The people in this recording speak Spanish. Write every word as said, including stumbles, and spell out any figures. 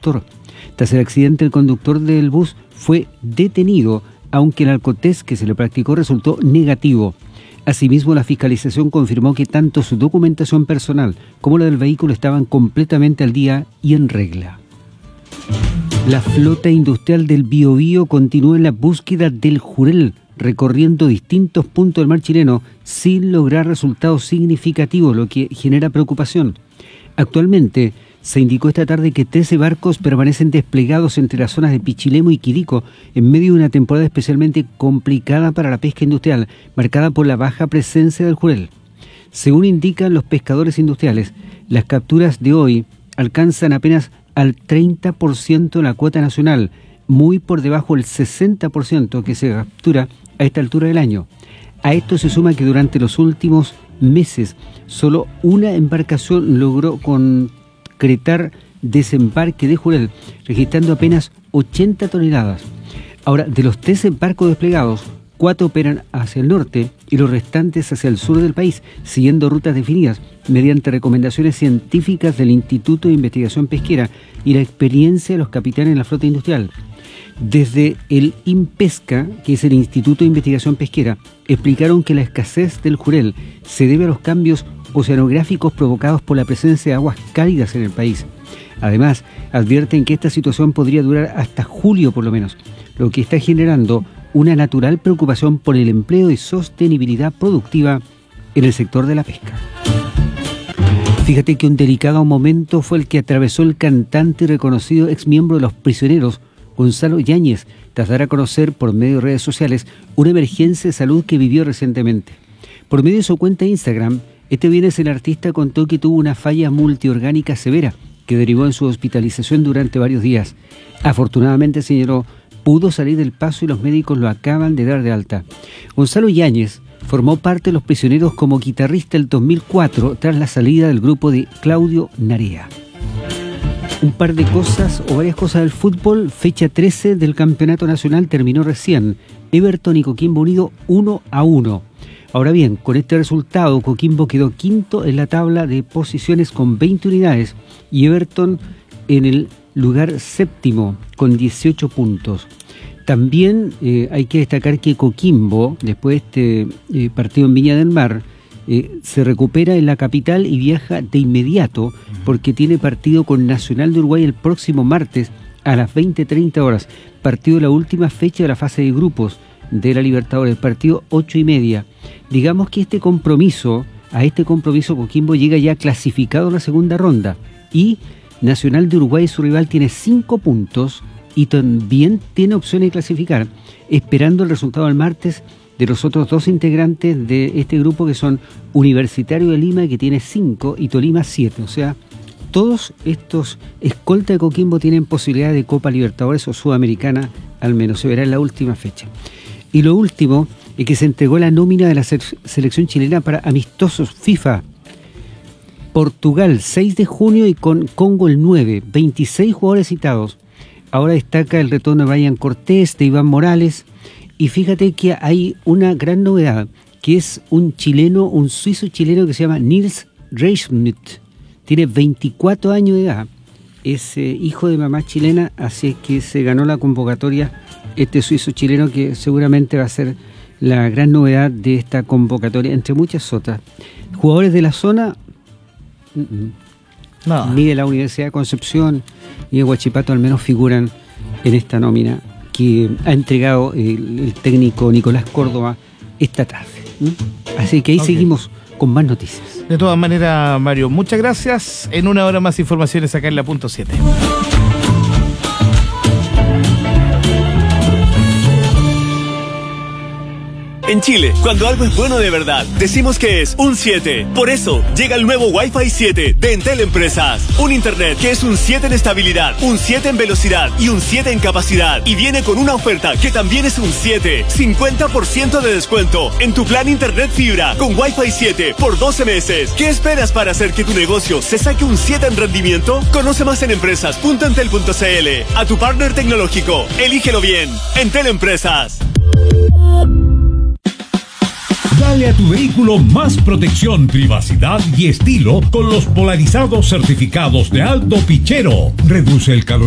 conductor. Tras el accidente, el conductor del bus fue detenido, aunque el alcotest que se le practicó resultó negativo. Asimismo, la fiscalización confirmó que tanto su documentación personal como la del vehículo estaban completamente al día y en regla. La flota industrial del Biobío continúa en la búsqueda del jurel, recorriendo distintos puntos del mar chileno sin lograr resultados significativos, lo que genera preocupación. Actualmente, se indicó esta tarde que trece barcos permanecen desplegados entre las zonas de Pichilemu y Quirico en medio de una temporada especialmente complicada para la pesca industrial, marcada por la baja presencia del jurel. Según indican los pescadores industriales, las capturas de hoy alcanzan apenas al treinta por ciento de la cuota nacional, muy por debajo del sesenta por ciento que se captura a esta altura del año. A esto se suma que durante los últimos meses solo una embarcación logró concretar desembarque de jurel, registrando apenas ochenta toneladas. Ahora, de los trece barcos desplegados, cuatro operan hacia el norte y los restantes hacia el sur del país, siguiendo rutas definidas mediante recomendaciones científicas del Instituto de Investigación Pesquera y la experiencia de los capitanes de la flota industrial. Desde el INPESCA, que es el Instituto de Investigación Pesquera, explicaron que la escasez del jurel se debe a los cambios oceanográficos provocados por la presencia de aguas cálidas en el país. Además, advierten que esta situación podría durar hasta julio por lo menos, lo que está generando una natural preocupación por el empleo y sostenibilidad productiva en el sector de la pesca. Fíjate que un delicado momento fue el que atravesó el cantante y reconocido exmiembro de Los Prisioneros, Gonzalo Yáñez, tras dar a conocer por medio de redes sociales una emergencia de salud que vivió recientemente. Por medio de su cuenta de Instagram, este viernes el artista contó que tuvo una falla multiorgánica severa que derivó en su hospitalización durante varios días. Afortunadamente, señaló, pudo salir del paso y los médicos lo acaban de dar de alta. Gonzalo Yáñez formó parte de Los Prisioneros como guitarrista el dos mil cuatro tras la salida del grupo de Claudio Narea. Un par de cosas o varias cosas del fútbol. Fecha trece del Campeonato Nacional terminó recién. Everton y Coquimbo Unido uno a uno. Ahora bien, con este resultado Coquimbo quedó quinto en la tabla de posiciones con veinte unidades y Everton en el lugar séptimo con dieciocho puntos. También eh, hay que destacar que Coquimbo, después de este eh, partido en Viña del Mar, Eh, se recupera en la capital y viaja de inmediato porque tiene partido con Nacional de Uruguay el próximo martes a las veinte treinta horas, partido de la última fecha de la fase de grupos de la Libertadores, partido ocho y media. Digamos que este compromiso, a este compromiso Coquimbo llega ya clasificado en la segunda ronda y Nacional de Uruguay, su rival, tiene cinco puntos y también tiene opciones de clasificar, esperando el resultado del martes de los otros dos integrantes de este grupo, que son Universitario de Lima, que tiene cinco, y Tolima siete. O sea, todos estos escoltas de Coquimbo tienen posibilidad de Copa Libertadores o Sudamericana, al menos se verá en la última fecha. Y lo último es que se entregó la nómina de la selección chilena para amistosos FIFA. Portugal, seis de junio, y con Congo el nueve, veintiséis jugadores citados. Ahora destaca el retorno de Brian Cortés, de Iván Morales. Y fíjate que hay una gran novedad, que es un chileno, un suizo chileno que se llama Nils Reichmuth. Tiene veinticuatro años de edad, es eh, hijo de mamá chilena, así es que se ganó la convocatoria este suizo chileno, que seguramente va a ser la gran novedad de esta convocatoria, entre muchas otras. Jugadores de la zona, no. Ni de la Universidad de Concepción ni de Huachipato al menos figuran en esta nómina que ha entregado el, el técnico Nicolás Córdoba esta tarde. ¿Mm? Así que ahí okay. Seguimos con más noticias. De todas maneras, Mario, muchas gracias. En una hora más informaciones acá en la punto siete. En Chile, cuando algo es bueno de verdad, decimos que es un siete. Por eso, llega el nuevo Wi-Fi siete de Entel Empresas. Un internet que es un siete en estabilidad, un siete en velocidad y un siete en capacidad. Y viene con una oferta que también es un siete. cincuenta por ciento de descuento en tu plan internet fibra con Wi-Fi siete por doce meses. ¿Qué esperas para hacer que tu negocio se saque un siete en rendimiento? Conoce más en empresas punto entel punto c l. A tu partner tecnológico, elígelo bien. Entel Empresas. Dale a tu vehículo más protección, privacidad y estilo con los polarizados certificados de Alto Pichero. Reduce el calor